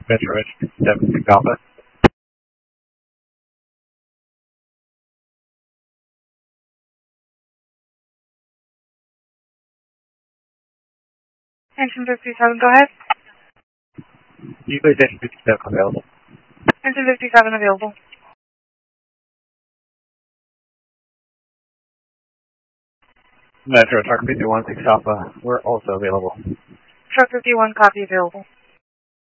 Metro Edge 7 Alpha. Engine 57, go ahead. Usually Engine 57 available. Engine 57 available. Metro Truck 51 6 Alpha, we're also available. Truck 51, copy available.